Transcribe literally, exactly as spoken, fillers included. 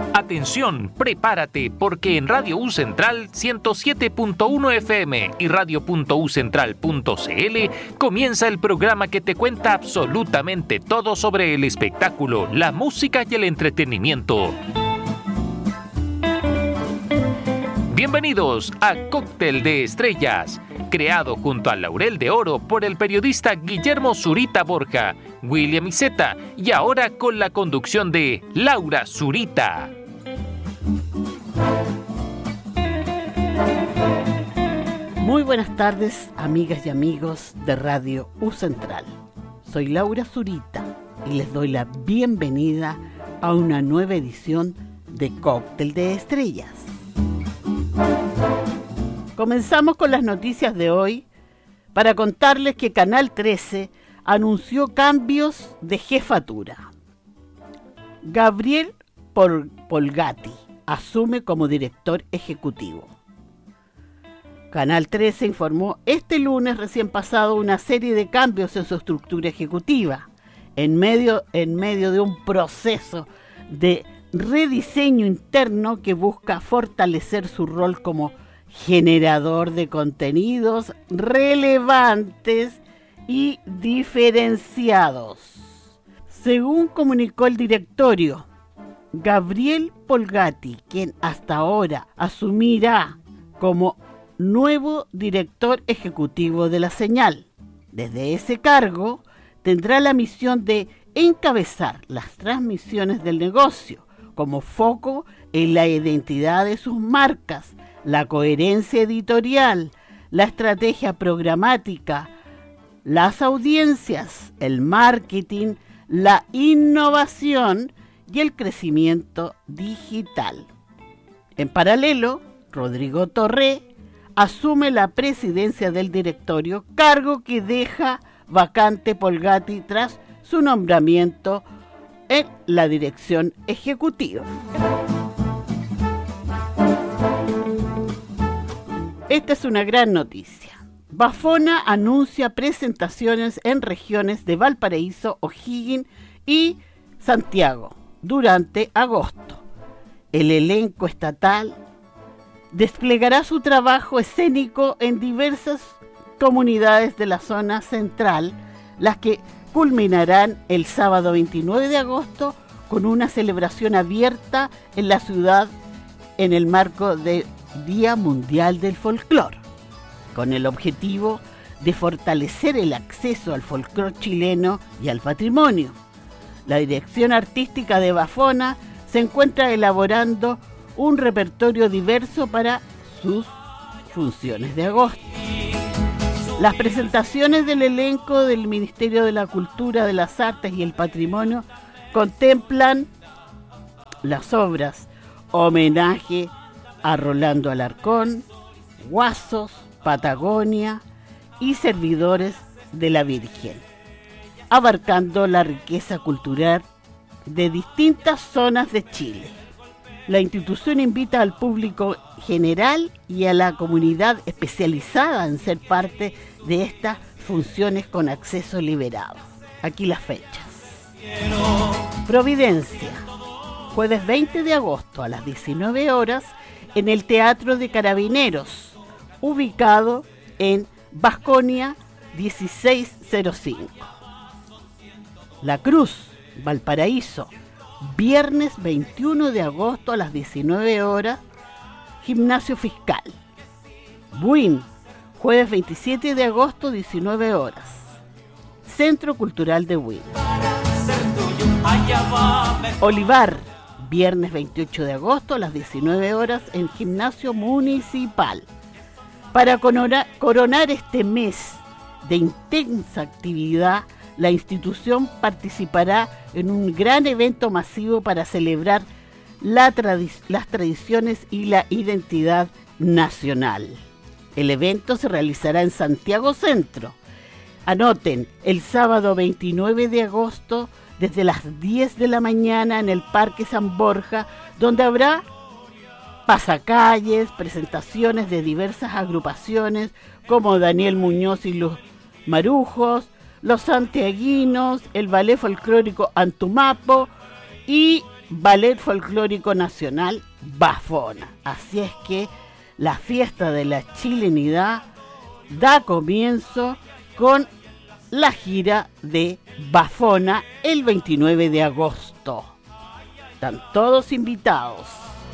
Atención, prepárate, porque en Radio U Central ciento siete punto uno F M y radio punto u central punto c l comienza el programa que te cuenta absolutamente todo sobre el espectáculo, la música y el entretenimiento. Bienvenidos a Cóctel de Estrellas, creado junto a Laurel de Oro por el periodista Guillermo Zurita Borja, William Iseta, y ahora con la conducción de Laura Zurita. Muy buenas tardes, amigas y amigos de Radio U Central. Soy Laura Zurita y les doy la bienvenida a una nueva edición de Cóctel de Estrellas. Comenzamos con las noticias de hoy para contarles que Canal trece anunció cambios de jefatura. Gabriel Pol- Polgatti asume como director ejecutivo. Canal trece informó este lunes recién pasado una serie de cambios en su estructura ejecutiva, en medio, en medio de un proceso de rediseño interno que busca fortalecer su rol como generador de contenidos relevantes y diferenciados. Según comunicó el directorio, Gabriel Polgatti, quien hasta ahora asumirá como nuevo director ejecutivo de la señal. Desde ese cargo tendrá la misión de encabezar las transmisiones del negocio, como foco en la identidad de sus marcas, la coherencia editorial, la estrategia programática, las audiencias, el marketing, la innovación y el crecimiento digital. En paralelo, Rodrigo Torré asume la presidencia del directorio, cargo que deja vacante Polgatti tras su nombramiento en la dirección ejecutiva. Esta es una gran noticia. Bafona anuncia presentaciones en regiones de Valparaíso, O'Higgins y Santiago durante agosto. El elenco estatal desplegará su trabajo escénico en diversas comunidades de la zona central, las que culminarán el sábado veintinueve de agosto con una celebración abierta en la ciudad en el marco del Día Mundial del Folclor, con el objetivo de fortalecer el acceso al folclor chileno y al patrimonio. La dirección artística de Bafona se encuentra elaborando un repertorio diverso para sus funciones de agosto. Las presentaciones del elenco del Ministerio de la Cultura, de las Artes y el Patrimonio contemplan las obras Homenaje a Rolando Alarcón, Guasos, Patagonia y Servidores de la Virgen, abarcando la riqueza cultural de distintas zonas de Chile. La institución invita al público general y a la comunidad especializada en ser parte de estas funciones con acceso liberado. Aquí las fechas. Providencia, jueves veinte de agosto a las diecinueve horas en el Teatro de Carabineros, ubicado en Vasconia dieciséis cero cinco. La Cruz, Valparaíso, viernes veintiuno de agosto a las diecinueve horas, Gimnasio Fiscal. Buin, jueves veintisiete de agosto, diecinueve horas, Centro Cultural de Buin. Olivar, viernes veintiocho de agosto a las diecinueve horas en Gimnasio Municipal. Para coronar, coronar este mes de intensa actividad, la institución participará en un gran evento masivo para celebrar la tradi- las tradiciones y la identidad nacional. El evento se realizará en Santiago Centro. Anoten, el sábado veintinueve de agosto desde las diez de la mañana en el Parque San Borja, donde habrá pasacalles, presentaciones de diversas agrupaciones como Daniel Muñoz y los Marujos, los Santiaguinos, el Ballet Folclórico Antumapo y Ballet Folclórico Nacional Bafona. Así es que la fiesta de la chilenidad da comienzo con la gira de Bafona el veintinueve de agosto. Están todos invitados.